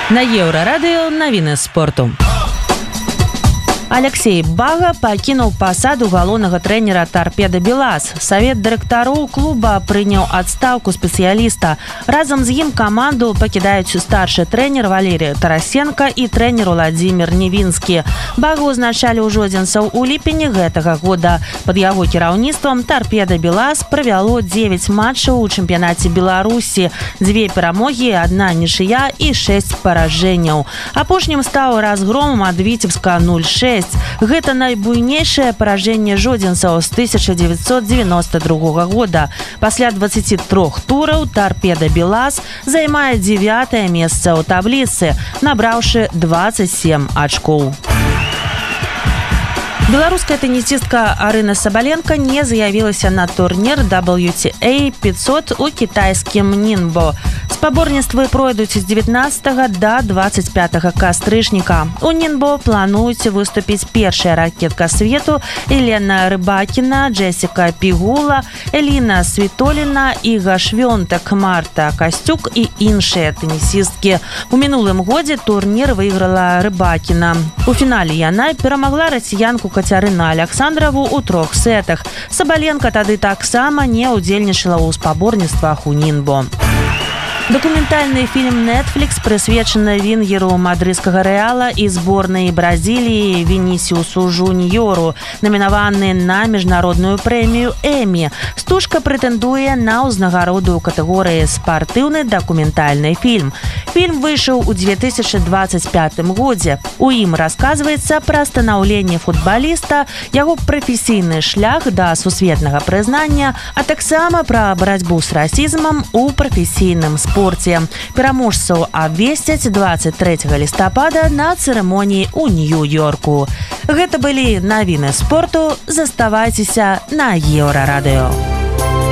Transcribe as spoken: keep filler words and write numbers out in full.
На Еўрарадыё навіны спорту. Алексей Бага пакінуў пасаду галоўнага трэнера «Торпеда БелАЗ». Савет дырэктароў клуба прыняў адстаўку спецыяліста. Разам з ім каманду пакідаюць старшы трэнер Валерий Тарасенко і трэнер Владзімир Невінскі. Багу узначалі ўжодзінцаў у ліпені гэтага года. Пад яго кіраўніцтвам «Торпеда БелАЗ» правяло дзевяць матчаў у чэмпіянаце Беларусі, дзве перамогі, адна нічыя і шэсць паражэнняў. Апошнім стаў разгромам ад Віцебска нуль шэсць. Гэта найбуйнейшае паражэнне жодзінцаў з тысяча дзевяцьсот дзевяноста другога года. Пасля дваццаці трох тураў «Торпеда БелАЗ» займае дзевятае месца ў табліцы, набраўшы дваццаць сем ачкоў. Беларуская тенісістка Арына Сабаленко не заявілася на турнір дабл ю ти эй пятьсот у кітайскім Нінбо. Спаборніцтвы пройдуць з дзевятнаццатага да дваццаць пятага кастрычніка. У Нінбо плануюць выступіць першая ракетка свету Елена Рыбакіна, Джесіка Пігула, Эліна Світоліна, Іга Швёнтак, Марта Касцюк і іншыя тенісісткі. У мінулым годзе турнір выйграла Рыбакіна. У фінале яна перамагла расіянку Кацярыну Александрову ў трох сетах. Сабаленко тады таксама не ўдзельнічала ў спаборніцтвах у Нінбо. Документальны фільм Netflix прысвечаны вінгеру мадрыдскага Рэала і зборнай Бразіліі Вінісіусу Жуніёру, намінаваны на міжнародную прэмію Эмі. Стужка прэтэндуе на ўзнагароду ў катэгорыі спартыўны дакументальны фільм. Фільм выйшаў у две тысячы дваццаць пятым годзе. У ім расказваецца пра станаўленне футбаліста, яго прафесійны шлях да сусветнага прызнання, а таксама пра барацьбу з расізмам у прафесійным спорце. Пераможцаў абвесцяць дваццаць трэцяга лістапада на цырымоніі ў Нью-Йорку. Гэта былі навіны спорту. Заставайцеся на Еўрарадыё.